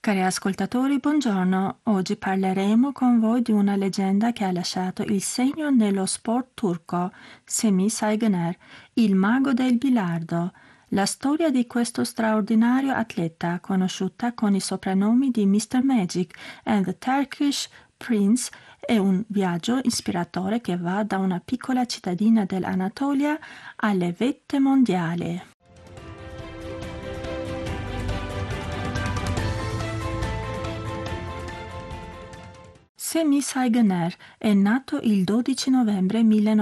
Cari ascoltatori, buongiorno. Oggi parleremo con voi di una leggenda che ha lasciato il segno nello sport turco, Semih Saygıner, il mago del bilardo. La storia di questo straordinario atleta, conosciuta con i soprannomi di Mr. Magic and the Turkish Prince, è un viaggio ispiratore che va da una piccola cittadina dell'Anatolia alle vette mondiali. Semih Saygıner è nato il 12 novembre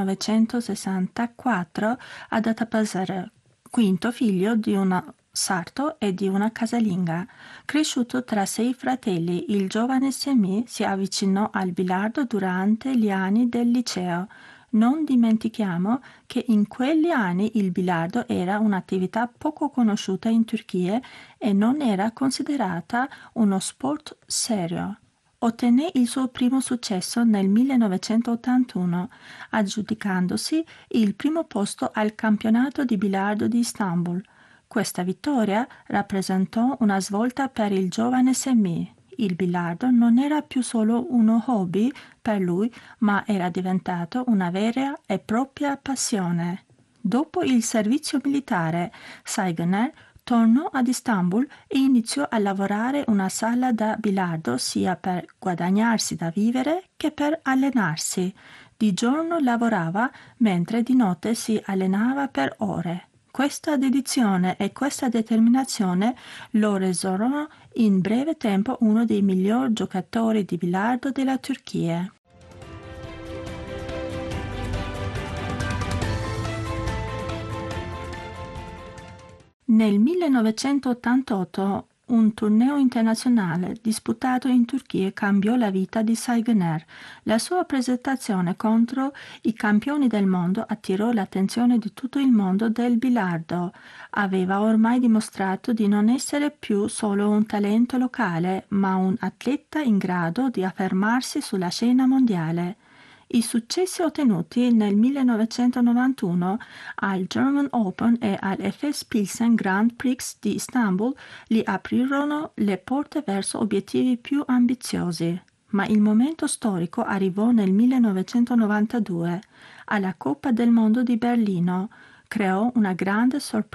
1964 ad Adapazarı, quinto figlio di un sarto e di una casalinga. Cresciuto tra sei fratelli, il giovane Semih si avvicinò al bilardo durante gli anni del liceo. Non dimentichiamo che in quegli anni il bilardo era un'attività poco conosciuta in Turchia e non era considerata uno sport serio. Ottenne il suo primo successo nel 1981, aggiudicandosi il primo posto al campionato di bilardo di Istanbul. Questa vittoria rappresentò una svolta per il giovane Semih. Il bilardo non era più solo uno hobby per lui, ma era diventato una vera e propria passione. Dopo il servizio militare, Saygıner tornò ad Istanbul e iniziò a lavorare in una sala da bilardo sia per guadagnarsi da vivere che per allenarsi. Di giorno lavorava, mentre di notte si allenava per ore. Questa dedizione e questa determinazione lo resero in breve tempo uno dei migliori giocatori di bilardo della Turchia. Nel 1988 un torneo internazionale disputato in Turchia cambiò la vita di Saygıner. La sua presentazione contro i campioni del mondo attirò l'attenzione di tutto il mondo del bilardo. Aveva ormai dimostrato di non essere più solo un talento locale, ma un atleta in grado di affermarsi sulla scena mondiale. I successi ottenuti nel 1991 al German Open e all'Efes Pilsen Grand Prix di Istanbul gli aprirono le porte verso obiettivi più ambiziosi. Ma il momento storico arrivò nel 1992, alla Coppa del Mondo di Berlino. Creò una grande sorpresa